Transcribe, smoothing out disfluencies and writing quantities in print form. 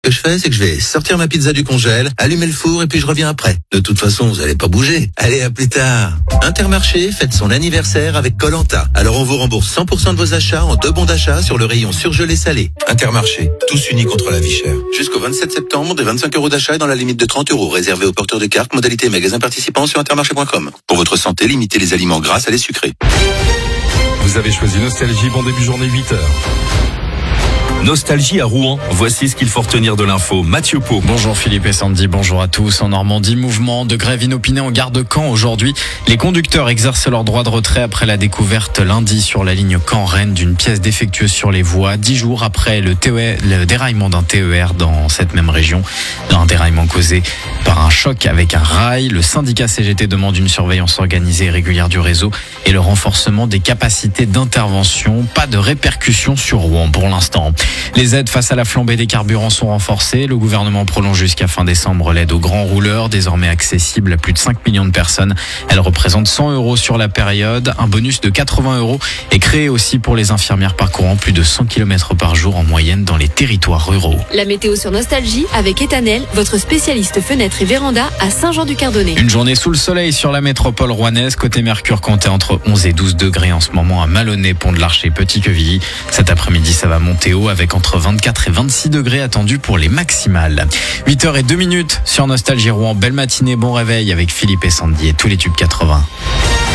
Ce que je fais, c'est que je vais sortir ma pizza du congèle, allumer le four et puis je reviens après. De toute façon, vous allez pas bouger. Allez, à plus tard. Intermarché fête son anniversaire avec Koh-Lanta. Alors on vous rembourse 100% de vos achats en 2 bons d'achat sur le rayon surgelé salé. Intermarché, tous unis contre la vie chère. Jusqu'au 27 septembre, des 25 € d'achat et dans la limite de 30 € réservés aux porteurs de cartes, modalité magasin participant sur intermarché.com. Pour votre santé, limitez les aliments gras, salés, sucrés. Vous avez choisi Nostalgie, bon début journée 8h. Nostalgie à Rouen, voici ce qu'il faut retenir de l'info. Mathieu Pau. Bonjour Philippe et Sandy, bonjour à tous. En Normandie, mouvement de grève inopiné en gare de Caen aujourd'hui. Les conducteurs exercent leur droit de retrait après la découverte lundi sur la ligne Caen-Rennes d'une pièce défectueuse sur les voies, 10 jours après le déraillement d'un TER dans cette même région. Un déraillement causé par un choc avec un rail. Le syndicat CGT demande une surveillance organisée et régulière du réseau et le renforcement des capacités d'intervention. Pas de répercussions sur Rouen pour l'instant. Les aides face à la flambée des carburants sont renforcées. Le gouvernement prolonge jusqu'à fin décembre l'aide aux grands rouleurs, désormais accessible à plus de 5 millions de personnes. Elle représente 100 € sur la période. Un bonus de 80 € est créé aussi pour les infirmières parcourant plus de 100 km par jour en moyenne dans les territoires ruraux. La météo sur Nostalgie avec Etanel, votre spécialiste fenêtre et véranda à Saint-Jean-du-Cardonnet. Une journée sous le soleil sur la métropole rouennaise. Côté Mercure, comptez entre 11 et 12 degrés en ce moment à Malonnet, Pont de l'Arche et Petit-Quevilly. Cet après-midi, ça va monter haut avec entre 24 et 26 degrés attendus pour les maximales. 8h02 sur Nostalgie Rouen. Belle matinée, bon réveil avec Philippe et Sandy et tous les tubes 80.